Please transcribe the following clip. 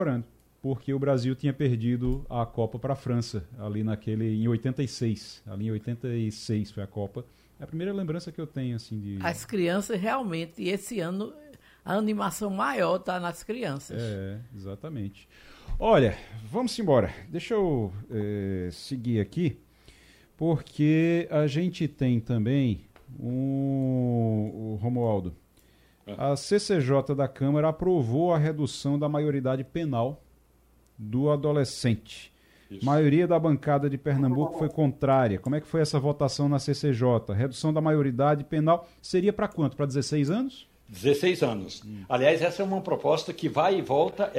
comemorando, porque o Brasil tinha perdido a Copa para a França, em 86. Ali em 86 foi a Copa. É a primeira lembrança que eu tenho, assim, de... As crianças realmente, e esse ano a animação maior está nas crianças. Exatamente. Olha, vamos embora. Deixa eu seguir aqui, porque a gente tem também o Romualdo. A CCJ da Câmara aprovou a redução da maioridade penal do adolescente. Isso. Maioria da bancada de Pernambuco foi contrária. Como é que foi essa votação na CCJ? Redução da maioridade penal seria para quanto? Para 16 anos? 16 anos. Aliás, essa é uma proposta que vai e volta.